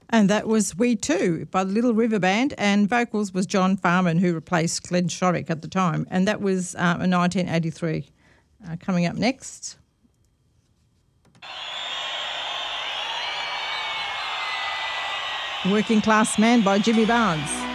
And that was We Too by the Little River Band, and vocals was John Farman, who replaced Glenn Shorrock at the time, and that was in 1983. Coming up next. Working Class Man by Jimmy Barnes.